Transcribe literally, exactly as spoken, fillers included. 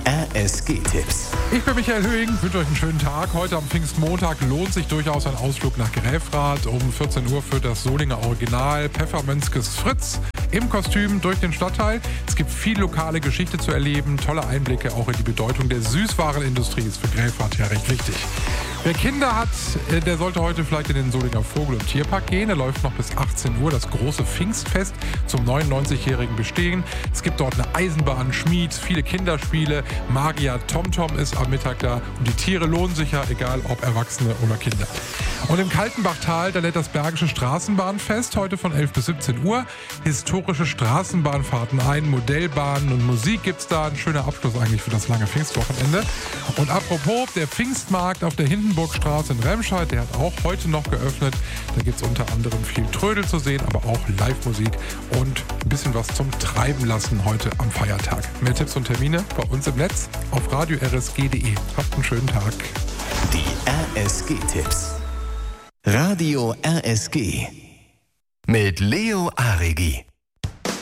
R S G-Tipps. Ich bin Michael Höhing, wünsche euch einen schönen Tag. Heute am Pfingstmontag lohnt sich durchaus ein Ausflug nach Gräfrath. Um vierzehn Uhr führt das Solinger Original Pfeffermönzkes Fritz im Kostüm durch den Stadtteil. Es gibt viel lokale Geschichte zu erleben, tolle Einblicke auch in die Bedeutung der Süßwarenindustrie. Ist für Gräfrath ja recht wichtig. Wer Kinder hat, der sollte heute vielleicht in den Solinger Vogel- und Tierpark gehen. Er läuft noch bis achtzehn Uhr, das große Pfingstfest zum neunundneunzigjährigen Bestehen. Es gibt dort eine Eisenbahn, Schmied, viele Kinderspiele. Magier TomTom ist am Mittag da und die Tiere lohnen sich ja, egal ob Erwachsene oder Kinder. Und im Kaltenbachtal, da lädt das Bergische Straßenbahnfest heute von elf bis siebzehn Uhr. Historische Straßenbahnfahrten ein, Modellbahnen und Musik gibt's da. Ein schöner Abschluss eigentlich für das lange Pfingstwochenende. Und apropos, der Pfingstmarkt auf der Hindenburgstraße in Remscheid, der hat auch heute noch geöffnet. Da gibt's unter anderem viel Trödel zu sehen, aber auch Live-Musik und ein bisschen was zum Treiben lassen heute am Feiertag. Mehr Tipps und Termine bei uns im Netz auf radio r s g punkt d e. Habt einen schönen Tag. Die R S G-Tipps. Radio R S G mit Leo Aregi.